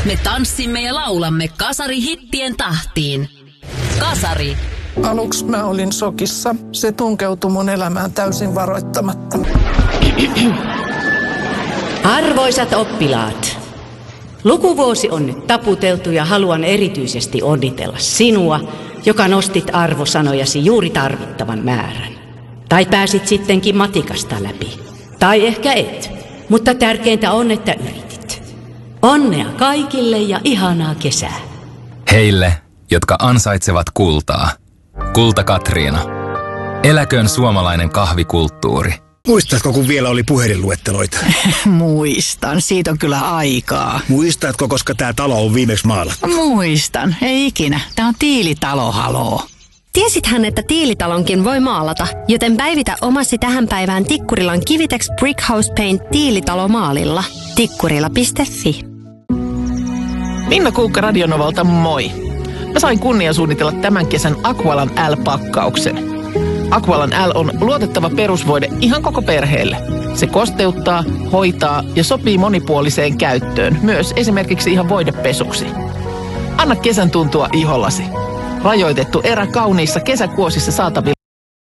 Me tanssimme ja laulamme Kasari-hittien tahtiin. Kasari. Aluksi mä olin shokissa. Se tunkeutui mun elämään täysin varoittamatta. Arvoisat oppilaat, lukuvuosi on nyt taputeltu ja haluan erityisesti onnitella sinua, joka nostit arvosanojasi juuri tarvittavan määrän. Tai pääsit sittenkin matikasta läpi. Tai ehkä et, mutta tärkeintä on, että yritit. Onnea kaikille ja ihanaa kesää. Heille, jotka ansaitsevat kultaa. Kulta Katriina. Eläköön suomalainen kahvikulttuuri. Muistatko, kun vielä oli puhelinluetteloita? Muistan, siitä on kyllä aikaa. Muistatko, koska tämä talo on viimeksi maalattu? Muistan, ei ikinä. Tämä on Tiilitalo, haloo. Tiesithän, että Tiilitalonkin voi maalata, joten päivitä omasi tähän päivään Tikkurilan Kivitex Brickhouse Paint Tiilitalo maalilla. Tikkurila.fi. Minna Kuukka Radionovalta, moi! Mä sain kunnia suunnitella tämän kesän Aqualan L-pakkauksen. Aqualan L on luotettava perusvoide ihan koko perheelle. Se kosteuttaa, hoitaa ja sopii monipuoliseen käyttöön, myös esimerkiksi ihan voidepesuksi. Anna kesän tuntua ihollasi. Rajoitettu erä kauniissa kesäkuosissa saatavilla